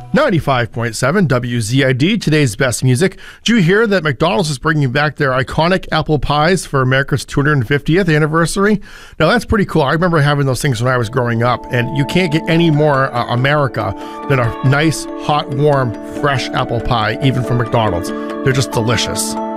95.7 WZID, today's best music. Did you hear that McDonald's is bringing back their iconic apple pies for America's 250th anniversary? Now, that's pretty cool. I remember having those things when I was growing up, and you can't get any more America than a nice, hot, warm, fresh apple pie, even from McDonald's. They're just delicious.